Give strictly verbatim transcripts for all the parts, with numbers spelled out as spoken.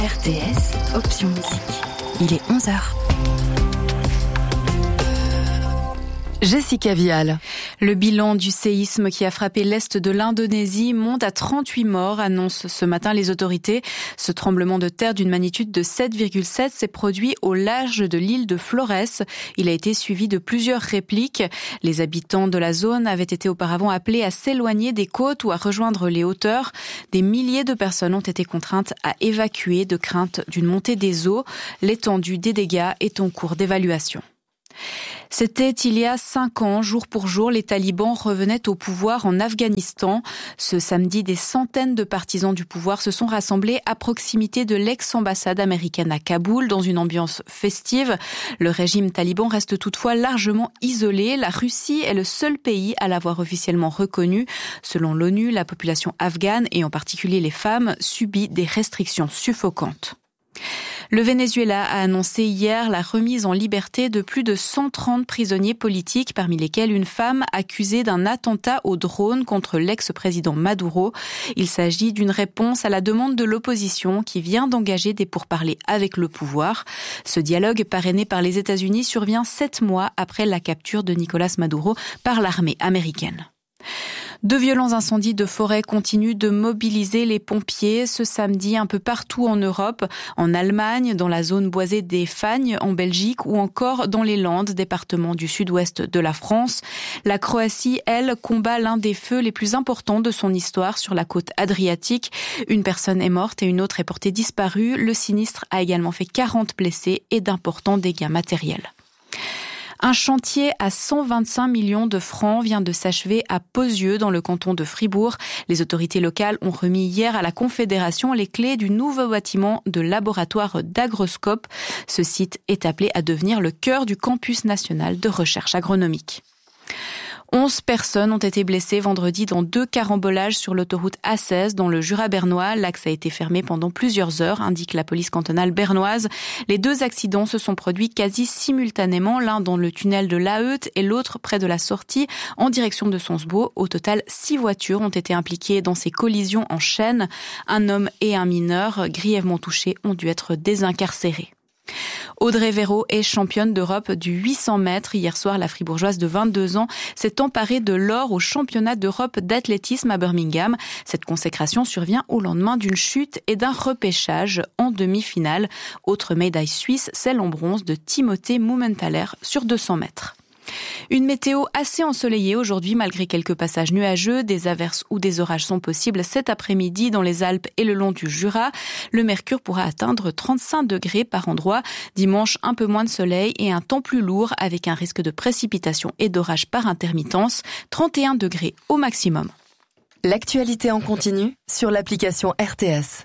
R T S, option musique. Il est onze heures. Jessica Vial. Le bilan du séisme qui a frappé l'est de l'Indonésie monte à trente-huit morts, annoncent ce matin les autorités. Ce tremblement de terre d'une magnitude de sept virgule sept s'est produit au large de l'île de Flores. Il a été suivi de plusieurs répliques. Les habitants de la zone avaient été auparavant appelés à s'éloigner des côtes ou à rejoindre les hauteurs. Des milliers de personnes ont été contraintes à évacuer de crainte d'une montée des eaux. L'étendue des dégâts est en cours d'évaluation. C'était il y a cinq ans, jour pour jour, les talibans revenaient au pouvoir en Afghanistan. Ce samedi, des centaines de partisans du pouvoir se sont rassemblés à proximité de l'ex-ambassade américaine à Kaboul dans une ambiance festive. Le régime taliban reste toutefois largement isolé. La Russie est le seul pays à l'avoir officiellement reconnu. Selon l'ONU, la population afghane, et en particulier les femmes, subit des restrictions suffocantes. Le Venezuela a annoncé hier la remise en liberté de plus de cent trente prisonniers politiques, parmi lesquels une femme accusée d'un attentat au drone contre l'ex-président Maduro. Il s'agit d'une réponse à la demande de l'opposition qui vient d'engager des pourparlers avec le pouvoir. Ce dialogue, parrainé par les États-Unis, survient sept mois après la capture de Nicolás Maduro par l'armée américaine. De violents incendies de forêt continuent de mobiliser les pompiers ce samedi un peu partout en Europe, en Allemagne, dans la zone boisée des Fagnes, en Belgique ou encore dans les Landes, département du sud-ouest de la France. La Croatie, elle, combat l'un des feux les plus importants de son histoire sur la côte adriatique. Une personne est morte et une autre est portée disparue. Le sinistre a également fait quarante blessés et d'importants dégâts matériels. Un chantier à cent vingt-cinq millions de francs vient de s'achever à Pozieux, dans le canton de Fribourg. Les autorités locales ont remis hier à la Confédération les clés du nouveau bâtiment de laboratoire d'Agroscope. Ce site est appelé à devenir le cœur du campus national de recherche agronomique. Onze personnes ont été blessées vendredi dans deux carambolages sur l'autoroute A seize dans le Jura bernois. L'axe a été fermé pendant plusieurs heures, indique la police cantonale bernoise. Les deux accidents se sont produits quasi simultanément, l'un dans le tunnel de Laeut et l'autre près de la sortie en direction de Sonsbo. Au total, six voitures ont été impliquées dans ces collisions en chaîne. Un homme et un mineur grièvement touchés ont dû être désincarcérés. Audrey Véro est championne d'Europe du huit cents mètres. Hier soir, la fribourgeoise de vingt-deux ans s'est emparée de l'or au championnat d'Europe d'athlétisme à Birmingham. Cette consécration survient au lendemain d'une chute et d'un repêchage en demi-finale. Autre médaille suisse, celle en bronze de Timothée Mumenthaler sur deux cents mètres. Une météo assez ensoleillée aujourd'hui malgré quelques passages nuageux. Des averses ou des orages sont possibles cet après-midi dans les Alpes et le long du Jura. Le mercure pourra atteindre trente-cinq degrés par endroit. Dimanche, un peu moins de soleil et un temps plus lourd avec un risque de précipitation et d'orage par intermittence. trente et un degrés au maximum. L'actualité en continu sur l'application R T S.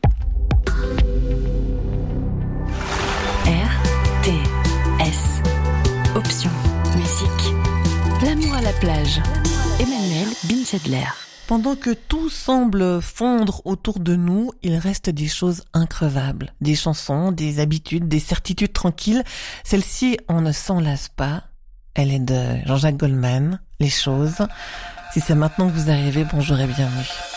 R T S. Option musique. L'amour à la plage. Emmanuel Binchedler. Pendant que tout semble fondre autour de nous, il reste des choses increvables. Des chansons, des habitudes, des certitudes tranquilles. Celle-ci, on ne s'en lasse pas. Elle est de Jean-Jacques Goldman, Les choses. Si c'est maintenant que vous arrivez, bonjour et bienvenue.